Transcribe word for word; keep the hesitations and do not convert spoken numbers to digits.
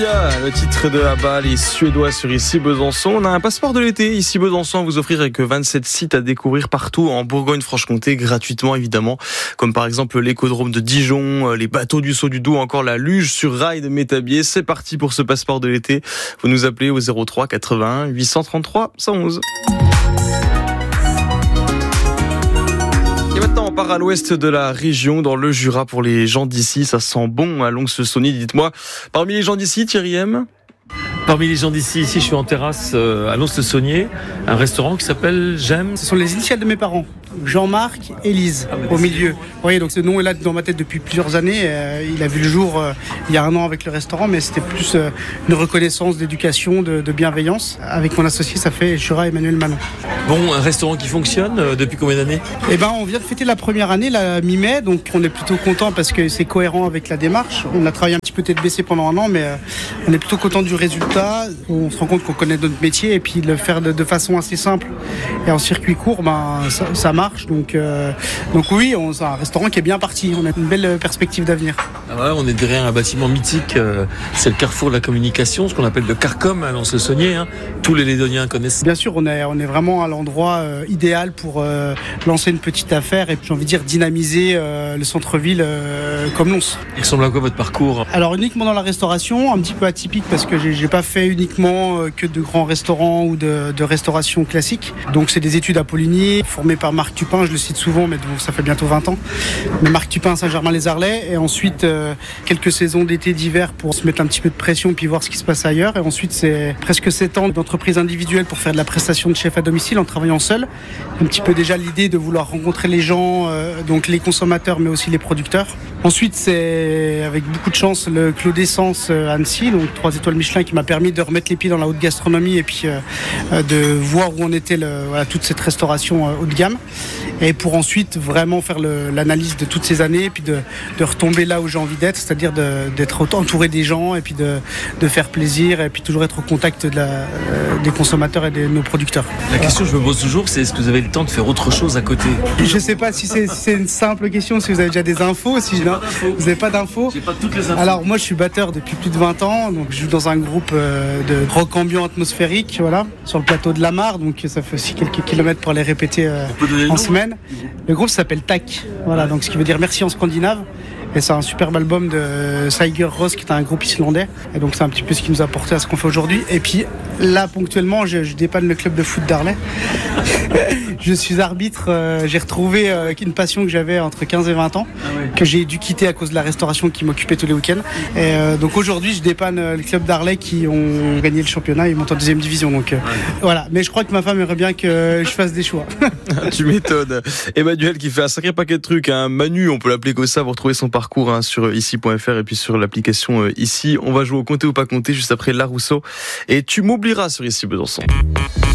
Le titre de Abba, les Suédois sur Ici Besançon. On a un passeport de l'été. Ici Besançon à vous offrir avec vingt-sept sites à découvrir partout en Bourgogne-Franche-Comté, gratuitement évidemment. Comme par exemple l'écodrome de Dijon, les bateaux du Saut du Doubs, encore la luge sur rail de Métabier. C'est parti pour ce passeport de l'été. Vous nous appelez au zéro trois quatre-vingt-un huit cent trente-trois cent onze. Et maintenant, on part à l'ouest de la région, dans le Jura, pour les gens d'ici. Ça sent bon à Lons-le-Saunier. Dites-moi, parmi les gens d'ici, Thierry M. Parmi les gens d'ici, ici, je suis en terrasse euh, à Lons-le-Saunier, un restaurant qui s'appelle J'aime. Ce sont les initiales de mes parents, Jean-Marc, Élise, ah, au milieu. Vous voyez, donc ce nom est là dans ma tête depuis plusieurs années. Euh, il a vu le jour euh, il y a un an avec le restaurant, mais c'était plus euh, une reconnaissance d'éducation, de, de bienveillance. Avec mon associé, ça fait Jura Emmanuel Manon. Bon, un restaurant qui fonctionne euh, depuis combien d'années ? Eh ben, on vient de fêter la première année, la mi-mai, donc on est plutôt content parce que c'est cohérent avec la démarche. On a travaillé un petit peu tête baissée pendant un an, mais euh, on est plutôt content du résultat. On se rend compte qu'on connaît notre métier et puis le faire de, de façon assez simple et en circuit court, ben, ça, ça marche. Donc, euh, donc oui, on, c'est un restaurant qui est bien parti. On a une belle perspective d'avenir. Ah ouais, on est derrière un bâtiment mythique. Euh, c'est le carrefour de la communication, ce qu'on appelle le Carcom à Lons-le-Saunier. Hein. Tous les Lédoniens connaissent. Bien sûr, on est, on est vraiment à l'endroit euh, idéal pour euh, lancer une petite affaire et j'ai envie de dire dynamiser euh, le centre-ville euh, comme Lons. Il ressemble à quoi votre parcours ? Alors uniquement dans la restauration, un petit peu atypique parce que j'ai, j'ai pas fait uniquement euh, que de grands restaurants ou de, de restauration classique. Donc c'est des études à Poligny, formées par Marc Tupin, je le cite souvent, mais donc, ça fait bientôt vingt ans. Mais Marc Tupin à Saint-Germain-les-Arlais, et ensuite euh, quelques saisons d'été, d'hiver pour se mettre un petit peu de pression puis voir ce qui se passe ailleurs. Et ensuite c'est presque sept ans d'entreprise individuelle pour faire de la prestation de chef à domicile en travaillant seul. Un petit peu déjà l'idée de vouloir rencontrer les gens, euh, donc les consommateurs mais aussi les producteurs. Ensuite c'est avec beaucoup de chance le Clos d'Essence à Annecy, donc trois étoiles Michelin, qui m'a permis de remettre les pieds dans la haute gastronomie et puis euh, de voir où en était le, voilà, toute cette restauration euh, haut de gamme. Et pour ensuite vraiment faire le, l'analyse de toutes ces années et puis de, de retomber là où j'ai envie d'être, c'est-à-dire de, d'être entouré des gens et puis de, de faire plaisir et puis toujours être au contact de la, euh, des consommateurs et de nos producteurs. La voilà. question que je me pose toujours, c'est est-ce que vous avez le temps de faire autre chose à côté ? Je ne sais pas si c'est, si c'est une simple question, si vous avez déjà des infos, si j'ai non, pas d'infos. Vous n'avez pas d'infos. J'ai pas toutes les infos. Alors moi je suis batteur depuis plus de vingt ans, donc je joue dans un groupe euh, de rock ambiant atmosphérique, voilà, sur le plateau de la Mare, donc ça fait aussi quelques kilomètres pour aller répéter euh, en semaine. Le groupe s'appelle T A C, voilà, donc ce qui veut dire merci en scandinave. Et c'est un superbe album de Sigur Rós, qui est un groupe islandais. Et donc c'est un petit peu ce qui nous a porté à ce qu'on fait aujourd'hui. Et puis là, ponctuellement, je, je dépanne le club de foot d'Arlay. Je suis arbitre. Euh, j'ai retrouvé euh, une passion que j'avais entre quinze et vingt ans, ah ouais. que j'ai dû quitter à cause de la restauration qui m'occupait tous les week-ends. Et euh, donc aujourd'hui, je dépanne euh, le club d'Arlay qui ont gagné le championnat. Ils montent en deuxième division. Donc euh, ouais. voilà. Mais je crois que ma femme aimerait bien que je fasse des choix. Tu m'étonnes. Emmanuel qui fait un sacré paquet de trucs. Hein. Manu, on peut l'appeler comme ça. Vous retrouvez son parcours hein, sur ici point f r et puis sur l'application euh, Ici. On va jouer au compter ou pas compter juste après La Rousseau. Et tu m'oublieras sur Ici Besançon.